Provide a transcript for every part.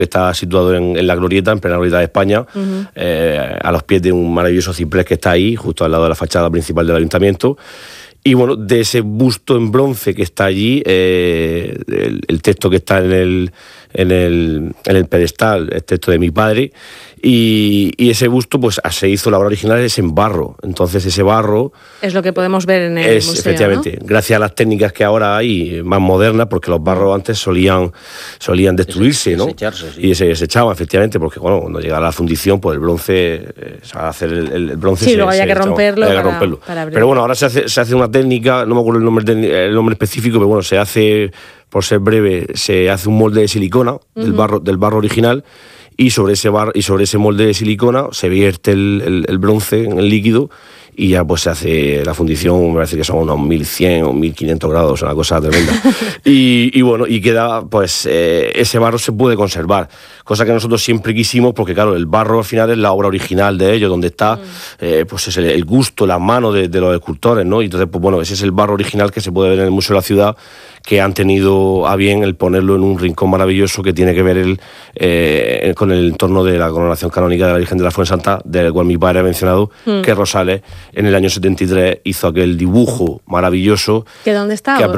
que está situado en la Glorieta, en plena Glorieta de España, a los pies de un maravilloso ciprés que está ahí, justo al lado de la fachada principal del ayuntamiento. Y bueno, de ese busto en bronce que está allí, el texto que está en el pedestal, el texto de mi padre, y ese busto pues se hizo, la obra original es en barro. Entonces ese barro es lo que podemos ver en el museo, efectivamente, ¿no? Gracias a las técnicas que ahora hay más modernas, porque los barros antes solían destruirse, ¿no? Desecharse, sí. Y se desechaban, efectivamente, porque bueno, cuando llegaba la fundición, pues el bronce, a hacer el bronce, sí, luego había que romperlo. Para pero bueno, ahora se hace una técnica, no me acuerdo el nombre específico, pero bueno, se hace, por ser breve, se hace un molde de silicona del barro original, y sobre ese molde de silicona se vierte el bronce en el líquido, y ya pues se hace la fundición, me parece que son unos 1100 o 1500 grados, una cosa tremenda. y bueno, y queda, pues ese barro se puede conservar, cosa que nosotros siempre quisimos, porque claro, el barro al final es la obra original de ellos, donde está pues es el gusto, las manos de los escultores, ¿no? Y entonces, pues bueno, ese es el barro original que se puede ver en el Museo de la Ciudad, que han tenido a bien el ponerlo en un rincón maravilloso que tiene que ver con el entorno de la coronación canónica de la Virgen de la Fuensanta, del cual mi padre ha mencionado, que Rosales en el año 73 hizo aquel dibujo maravilloso. ¿Que dónde está? Que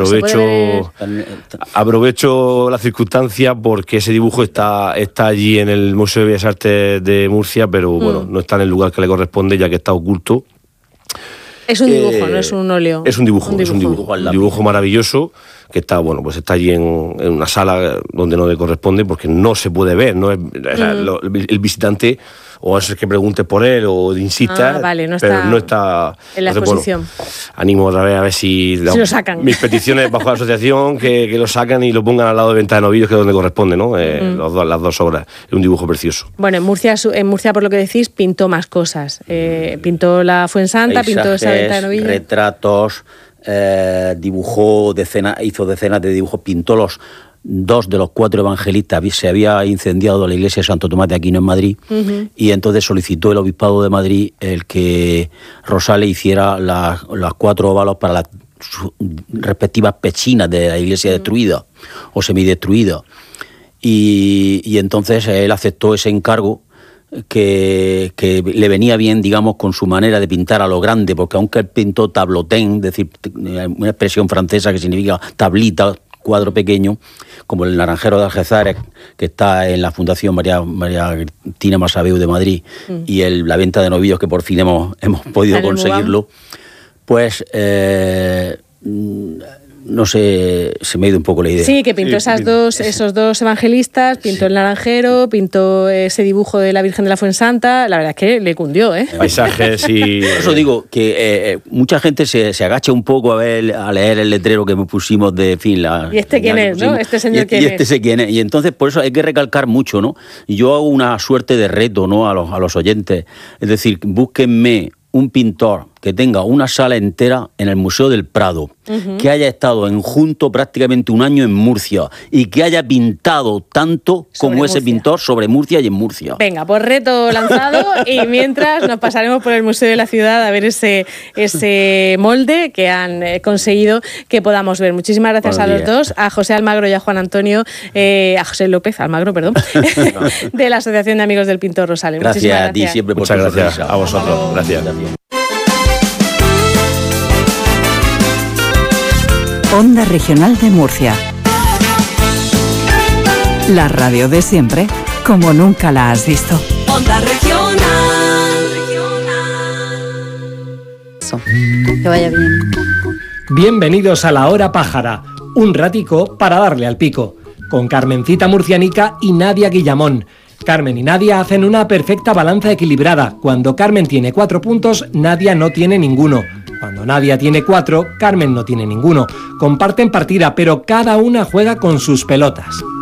aprovecho la circunstancia, porque ese dibujo está allí en el Museo de Bellas Artes de Murcia, pero bueno, no está en el lugar que le corresponde, ya que está oculto. Es un dibujo, no es un óleo. Es un dibujo maravilloso, que está, bueno, pues está allí en una sala donde no le corresponde, porque no se puede ver, no es, o sea, el visitante, o es el que pregunte por él o insista, pero no está en la exposición. Bueno, animo otra vez a ver si lo sacan. Mis peticiones bajo la asociación, que lo sacan y lo pongan al lado de Venta de Novillos, que es donde corresponde, ¿no? Las dos obras. Es un dibujo precioso. Bueno, en Murcia, por lo que decís, pintó más cosas. Pintó la Fuensanta, pintó esa Venta de Novillos. Retratos, hizo decenas de dibujos, pintó los 2 de los 4 evangelistas. Se había incendiado la iglesia de Santo Tomás de Aquino en Madrid, y entonces solicitó el obispado de Madrid el que Rosales hiciera las 4 óvalos para las respectivas pechinas de la iglesia destruida o semidestruida, y entonces él aceptó ese encargo, que le venía bien, digamos, con su manera de pintar a lo grande, porque aunque él pintó tableautin, es decir, una expresión francesa que significa tablita, cuadro pequeño, como el Naranjero de Algeciras, que está en la Fundación María Cristina Massabeu de Madrid, y la Venta de Novillos, que por fin hemos podido conseguirlo, pues no sé, se me ha ido un poco la idea. Sí, que pintó esos dos evangelistas, pintó el Naranjero, pintó ese dibujo de la Virgen de la Fuensanta. La verdad es que le cundió, ¿eh? Paisajes y... Por eso digo que mucha gente se agacha un poco a leer el letrero que me pusimos de fin. ¿Y este quién es, no? Este señor quién es. Y este sé quién es. Y entonces, por eso hay que recalcar mucho, ¿no? Y yo hago una suerte de reto, ¿no? A los oyentes. Es decir, búsquenme un pintor que tenga una sala entera en el Museo del Prado, que haya estado junto prácticamente un año en Murcia y que haya pintado tanto como ese pintor sobre Murcia y en Murcia. Venga, pues reto lanzado, y mientras nos pasaremos por el Museo de la Ciudad a ver ese molde que han conseguido que podamos ver. Muchísimas gracias a los dos, a José Almagro y a Juan Antonio, a José López Almagro, perdón, de la Asociación de Amigos del Pintor Rosales. Gracias a ti siempre por muchas gracias a vosotros. Gracias. Onda Regional de Murcia. La radio de siempre, como nunca la has visto. Onda Regional. Que vaya bien. Bienvenidos a La Hora Pájara, un ratico para darle al pico, con Carmencita Murcianica y Nadia Guillamón. Carmen y Nadia hacen una perfecta balanza equilibrada. Cuando Carmen tiene 4 puntos, Nadia no tiene ninguno. Cuando Nadia tiene 4, Carmen no tiene ninguno. Comparten partida, pero cada una juega con sus pelotas.